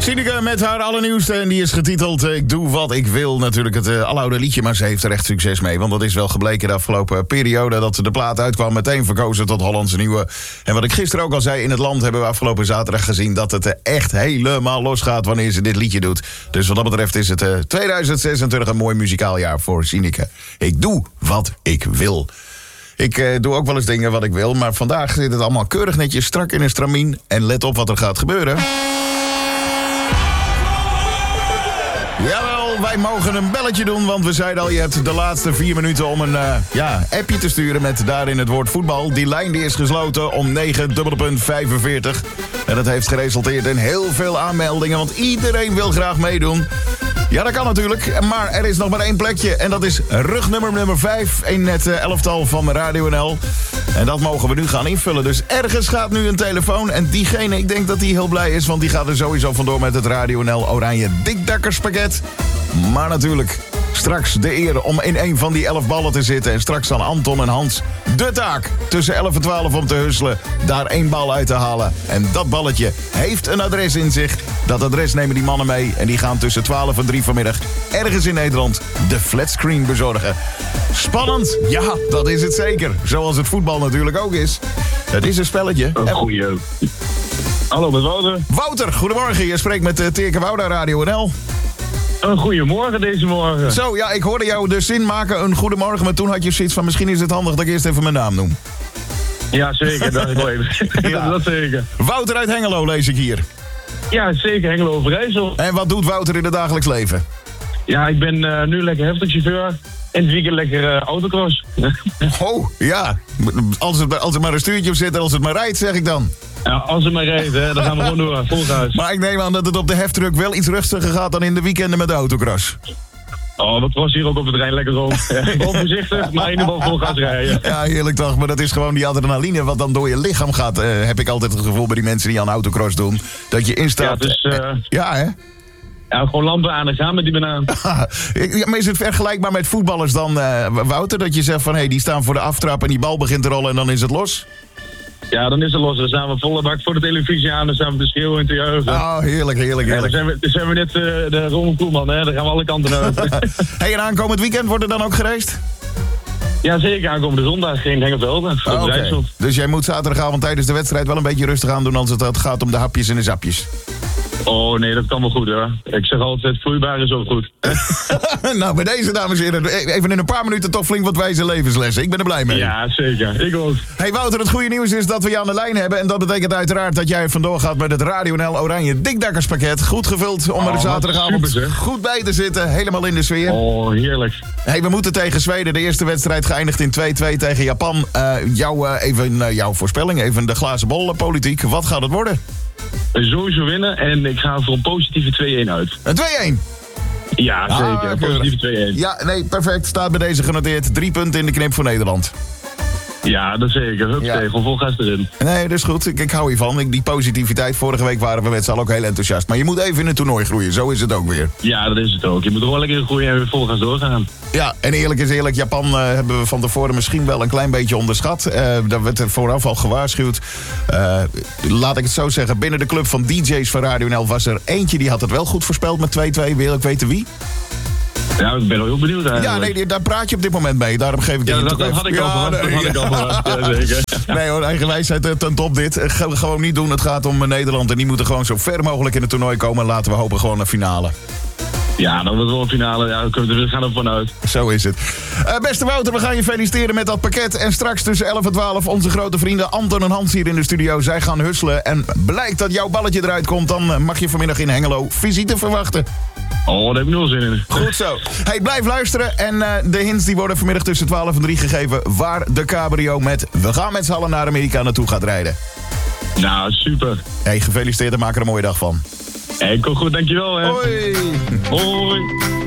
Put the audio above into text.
Sineke met haar allernieuwste en die is getiteld Ik doe wat ik wil. Natuurlijk het aloude liedje, maar ze heeft er echt succes mee. Want dat is wel gebleken de afgelopen periode dat de plaat uitkwam. Meteen verkozen tot Hollandse nieuwe. En wat ik gisteren ook al zei, in het land hebben we afgelopen zaterdag gezien dat het echt helemaal losgaat wanneer ze dit liedje doet. Dus wat dat betreft is het 2026 een mooi muzikaal jaar voor Sineke. Ik doe wat ik wil. Ik doe ook wel eens dingen wat ik wil, maar vandaag zit het allemaal keurig netjes strak in een stramien. En let op wat er gaat gebeuren. Jawel, wij mogen een belletje doen, want we zeiden al, je hebt de laatste 4 minuten om een appje te sturen met daarin het woord voetbal. Die lijn die is gesloten om 9:45. En dat heeft geresulteerd in heel veel aanmeldingen, want iedereen wil graag meedoen. Ja, dat kan natuurlijk, maar er is nog maar 1 plekje. En dat is rugnummer 5 in het elftal van Radio NL. En dat mogen we nu gaan invullen. Dus ergens gaat nu een telefoon. En diegene, ik denk dat die heel blij is, want die gaat er sowieso vandoor met het Radio NL Oranje Dikdakkerspakket. Maar natuurlijk, straks de eer om in een van die 11 ballen te zitten. En straks aan Anton en Hans de taak tussen 11 en 12 om te husselen. Daar 1 bal uit te halen. En dat balletje heeft een adres in zich. Dat adres nemen die mannen mee. En die gaan tussen 12 en 3 vanmiddag ergens in Nederland de flatscreen bezorgen. Spannend? Ja, dat is het zeker. Zoals het voetbal natuurlijk ook is. Het is een spelletje. Goeie. Hallo, met Wouter. Wouter, goedemorgen. Je spreekt met Teerke Wouda, Radio NL. Een goeiemorgen deze morgen. Zo, ja, ik hoorde jou de zin maken, een goedemorgen. Maar toen had je zoiets van, misschien is het handig dat ik eerst even mijn naam noem. Ja, zeker. Dat is wel even. Ja, dat zeker. Wouter uit Hengelo lees ik hier. Ja, zeker. Hengelo Overijssel. En wat doet Wouter in het dagelijks leven? Ja, ik ben nu lekker heftigchauffeur. En het weekend lekker autocross. Oh, ja. Als er maar een stuurtje op zit en als het maar rijdt, zeg ik dan. Ja, als het maar rijdt, hè, dan gaan we gewoon door. Volgas. Maar ik neem aan dat het op de heftruck wel iets rustiger gaat dan in de weekenden met de autocross. Oh, dat was hier ook op het terrein lekker rond. Gewoon voorzichtig, maar in ieder geval vol gas rijden. Ja, heerlijk toch. Maar dat is gewoon die adrenaline wat dan door je lichaam gaat. Heb ik altijd het gevoel bij die mensen die aan autocross doen. Dat je instapt. Ja, dus, ja, hè? Ja, gewoon lampen aan en gaan met die banaan. Ja, maar is het vergelijkbaar met voetballers dan, Wouter? Dat je zegt van, hé, die staan voor de aftrap en die bal begint te rollen en dan is het los? Ja, dan is het los. Dan staan we volle bak voor de televisie aan. Dan staan we te schreeuwen en te juichen. Oh, heerlijk, heerlijk, heerlijk. Ja, dan zijn we net de Ronald Koeman, hè. Dan gaan we alle kanten uit. Hey, en aankomend weekend wordt er dan ook gereisd? Ja, zeker. Aankomende zondag in Hengelvelde. Okay. Dus jij moet zaterdagavond tijdens de wedstrijd wel een beetje rustig aan doen als het gaat om de hapjes en de zapjes. Oh nee, dat kan wel goed hoor. Ik zeg altijd, vloeibaar is ook goed. Nou, bij deze dames en heren, even in een paar minuten toch flink wat wijze levenslessen. Ik ben er blij mee. Ja, zeker. Ik ook. Hey Wouter, het goede nieuws is dat we je aan de lijn hebben. En dat betekent uiteraard dat jij vandoor gaat met het Radio NL Oranje Dikdakkerspakket. Goed gevuld om er zaterdagavond super, goed bij te zitten. Helemaal in de sfeer. Oh, heerlijk. Hey, we moeten tegen Zweden. De eerste wedstrijd geëindigd in 2-2 tegen Japan. Jouw voorspelling, even de glazen bol politiek. Wat gaat het worden? Sowieso winnen en ik ga voor een positieve 2-1 uit. Een 2-1? Ja, zeker. Een positieve 2-1. Ja, nee, perfect. Staat bij deze genoteerd. 3 punten in de knip voor Nederland. Ja, dat zeker. Huppatee, gewoon vol gas erin. Nee, dat is goed. Ik hou hiervan. Die positiviteit. Vorige week waren we met z'n allen ook heel enthousiast. Maar je moet even in een toernooi groeien. Zo is het ook weer. Ja, dat is het ook. Je moet er gewoon lekker in groeien en weer vol gas doorgaan. Ja, en eerlijk is eerlijk. Japan hebben we van tevoren misschien wel een klein beetje onderschat. Daar werd er vooraf al gewaarschuwd. Laat ik het zo zeggen. Binnen de club van DJ's van Radio NL was er eentje die had het wel goed voorspeld met 2-2. Wil ik weten wie? Ja, ik ben wel heel benieuwd eigenlijk. Ja, nee, daar praat je op dit moment mee. Daarom geef ik je dat had ik al verwacht. Ja, zeker. Nee hoor, eigenwijsheid ten top dit. Gewoon niet doen. Het gaat om Nederland en die moeten gewoon zo ver mogelijk in het toernooi komen. Laten we hopen gewoon een finale. Ja, dan wordt het wel een finale. Ja, we gaan er vanuit. Zo is het. Beste Wouter, we gaan je feliciteren met dat pakket. En straks tussen 11 en 12 onze grote vrienden Anton en Hans hier in de studio. Zij gaan husselen. En blijkt dat jouw balletje eruit komt, dan mag je vanmiddag in Hengelo visite verwachten. Oh, daar heb ik nul zin in. Goed zo. Hey, blijf luisteren. En de hints die worden vanmiddag tussen 12 en 3 gegeven. Waar de cabrio met We gaan met z'n allen naar Amerika naartoe gaat rijden. Nou, super. Hey, gefeliciteerd en maak er een mooie dag van. Hey, kom goed, dankjewel hè. Hoi. Hoi.